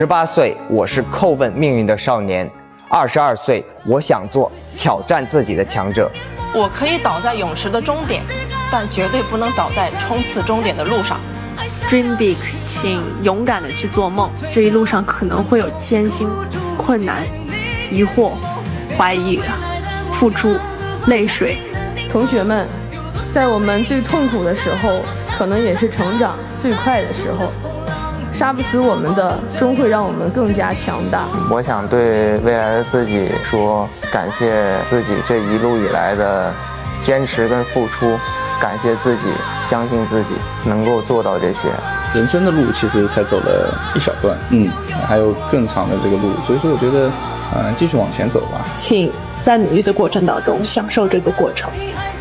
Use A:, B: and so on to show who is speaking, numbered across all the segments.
A: 18岁，我是叩问命运的少年；22岁，我想做挑战自己的强者。
B: 我可以倒在泳池的终点，但绝对不能倒在冲刺终点的路上。
C: Dream big， 请勇敢的去做梦。这一路上可能会有艰辛、困难、疑惑、怀疑、付出、泪水。
D: 同学们，在我们最痛苦的时候，可能也是成长最快的时候。杀不死我们的，终会让我们更加强大。
E: 我想对未来的自己说，感谢自己这一路以来的坚持跟付出，感谢自己，相信自己能够做到这些。
F: 人生的路其实才走了一小段，还有更长的这个路，所以说我觉得，继续往前走吧。
G: 请在努力的过程当中享受这个过程。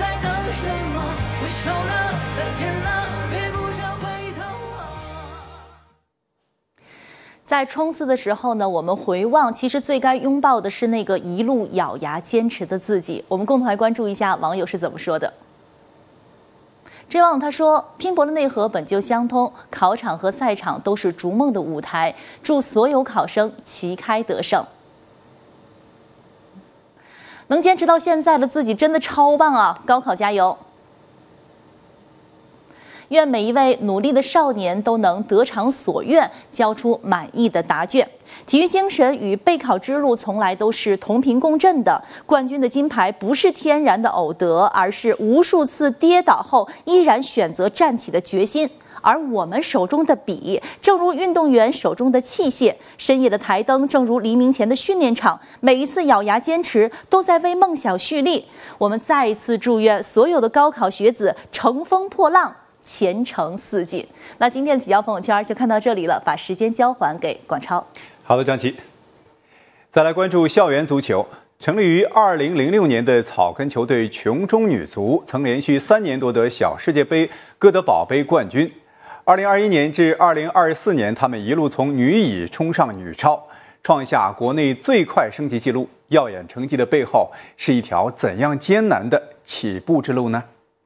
H: 在冲刺的时候呢，我们回望，其实最该拥抱的是那个一路咬牙坚持的自己。我们共同来关注一下网友是怎么说的。追望他说：“拼搏的内核本就相通，考场和赛场都是逐梦的舞台。祝所有考生旗开得胜。”能坚持到现在的自己真的超棒啊！高考加油！愿每一位努力的少年都能得偿所愿，交出满意的答卷。体育精神与备考之路从来都是同频共振的。冠军的金牌不是天然的偶得，而是无数次跌倒后依然选择站起的决心。而我们手中的笔，正如运动员手中的器械；深夜的台灯，正如黎明前的训练场。每一次咬牙坚持，都在为梦想蓄力。我们再一次祝愿所有的高考学子乘风破浪，前程似锦。那今天的体教朋友圈就看到这里了，把时间交还给广超。
I: 好的，张琪。再来关注校园足球。成立于2006年的草根球队琼中女足，曾连续3年夺得小世界杯、哥德堡杯冠军。2021年至2024年，他们一路从女乙冲上女超，创下国内最快升级纪录。耀眼成绩的背后，是一条怎样艰难的起步之路呢？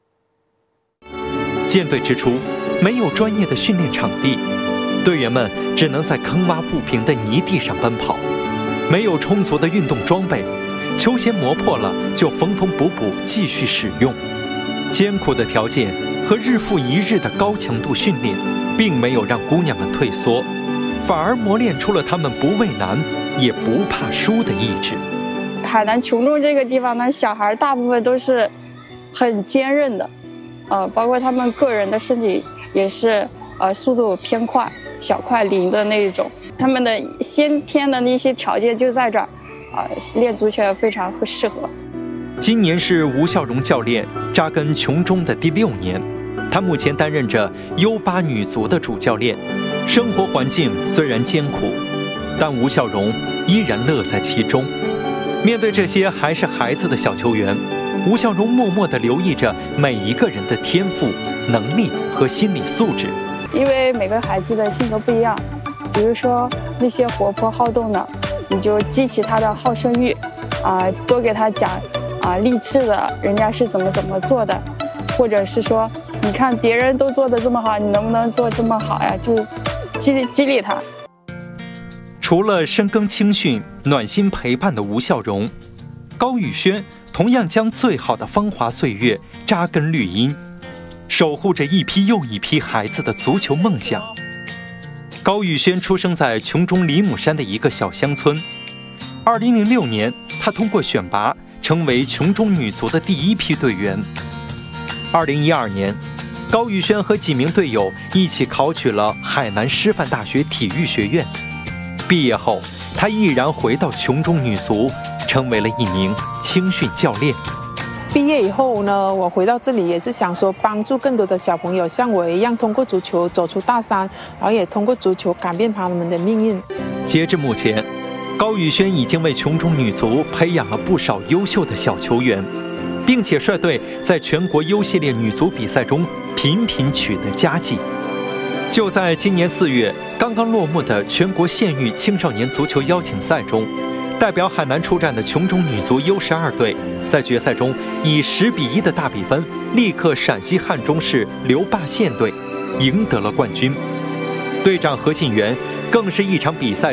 J: 建队之初，没有专业的训练场地，队员们只能在坑洼不平的泥地上奔跑，没有充足的运动装备，球鞋磨破了就缝缝补补继续使用。艰苦的条件和日复一日的高强度训练，并没有让姑娘们退缩，反而磨练出了她们不畏难也不怕输的意志。
K: 海南琼中这个地方呢，小孩大部分都是很坚韧的。包括他们个人的身体也是速度偏快，小快灵的那一种，他们的先天的那些条件就在这儿，练足球非常适合。
J: 今年是吴孝荣教练扎根琼中的第6年，他目前担任着 U8 女足的主教练。生活环境虽然艰苦，但吴孝荣依然乐在其中。面对这些还是孩子的小球员，吴孝荣默默地留意着每一个人的天赋、能力和心理素质。
K: 因为每个孩子的性格不一样，比如说那些活泼好动的，你就激起他的好胜欲，多给他讲励志的人家是怎么做的，或者是说你看别人都做得这么好，你能不能做这么好呀？就激励他。
J: 除了深耕青训、暖心陪伴的吴孝荣，高宇轩同样将最好的芳华岁月扎根绿茵，守护着一批又一批孩子的足球梦想。高宇轩出生在琼中李母山的一个小乡村。2006年，他通过选拔成为琼中女足的第1批队员。2012年，高宇轩和几名队友一起考取了海南师范大学体育学院。毕业后，他毅然回到琼中女足，成为了一名青训教练。
L: 毕业以后呢，我回到这里也是想说，帮助更多的小朋友像我一样，通过足球走出大山，然后也通过足球改变他们的命运。
J: 截至目前，高宇轩已经为琼中女足培养了不少优秀的小球员，并且率队在全国优系列女足比赛中频频取得佳绩。就在今年4月刚刚落幕的全国县域青少年足球邀请赛中，代表海南出战的琼中女足 U12 队在决赛中以10-1的大比分力克陕西汉中市刘坝县队，赢得了冠军。 队长何信元更是一场比赛